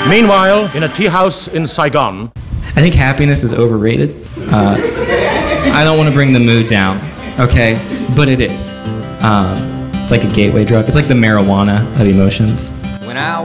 Meanwhile, in a tea house in Saigon, I think happiness is overrated. I don't want to bring the mood down, okay? But it is. It's like a gateway drug. It's like the marijuana of emotions. When I